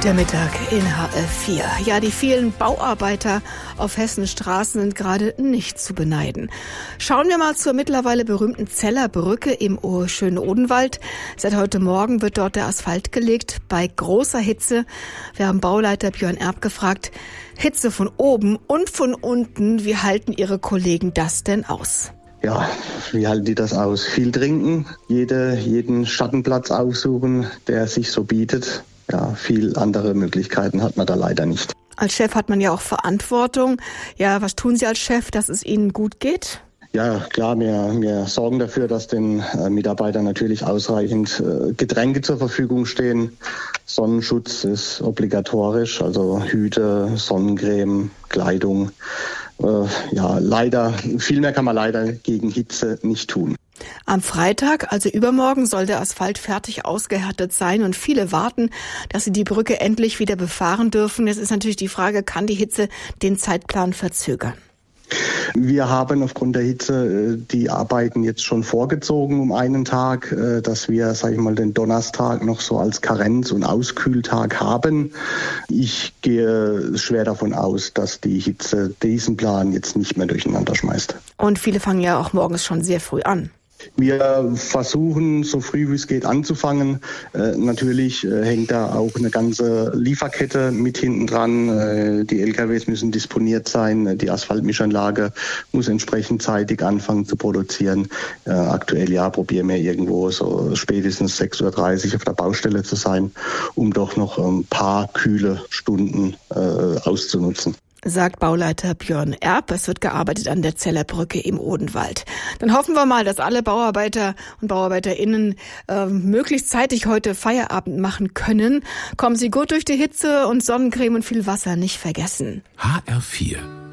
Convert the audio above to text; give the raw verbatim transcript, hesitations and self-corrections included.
Der Mittag in H F vier. Ja, die vielen Bauarbeiter auf Hessens Straßen sind gerade nicht zu beneiden. Schauen wir mal zur mittlerweile berühmten Zeller Brücke im schönen Odenwald. Seit heute Morgen wird dort der Asphalt gelegt, bei großer Hitze. Wir haben Bauleiter Björn Erb gefragt, Hitze von oben und von unten, wie halten Ihre Kollegen das denn aus? Ja, wie halten die das aus? Viel trinken, jede, jeden Schattenplatz aufsuchen, der sich so bietet. Ja, viel andere Möglichkeiten hat man da leider nicht. Als Chef hat man ja auch Verantwortung. Ja, was tun Sie als Chef, dass es Ihnen gut geht? Ja, klar, wir, wir sorgen dafür, dass den äh, Mitarbeitern natürlich ausreichend äh, Getränke zur Verfügung stehen. Sonnenschutz ist obligatorisch, also Hüte, Sonnencreme, Kleidung. Äh, ja, leider, viel mehr kann man leider gegen Hitze nicht tun. Am Freitag, also übermorgen, soll der Asphalt fertig ausgehärtet sein und viele warten, dass sie die Brücke endlich wieder befahren dürfen. Jetzt ist natürlich die Frage, kann die Hitze den Zeitplan verzögern? Wir haben aufgrund der Hitze die Arbeiten jetzt schon vorgezogen um einen Tag, dass wir, sage ich mal, den Donnerstag noch so als Karenz- und Auskühltag haben. Ich gehe schwer davon aus, dass die Hitze diesen Plan jetzt nicht mehr durcheinander schmeißt. Und viele fangen ja auch morgens schon sehr früh an. Wir versuchen, so früh wie es geht, anzufangen. Äh, natürlich äh, hängt da auch eine ganze Lieferkette mit hinten dran. Äh, die L K Ws müssen disponiert sein. Die Asphaltmischanlage muss entsprechend zeitig anfangen zu produzieren. Äh, aktuell ja probieren wir irgendwo so spätestens sechs Uhr dreißig auf der Baustelle zu sein, um doch noch ein paar kühle Stunden äh, auszunutzen. Sagt Bauleiter Björn Erb. Es wird gearbeitet an der Zeller Brücke im Odenwald. Dann hoffen wir mal, dass alle Bauarbeiter und BauarbeiterInnen äh, möglichst zeitig heute Feierabend machen können. Kommen Sie gut durch die Hitze und Sonnencreme und viel Wasser nicht vergessen. H R vier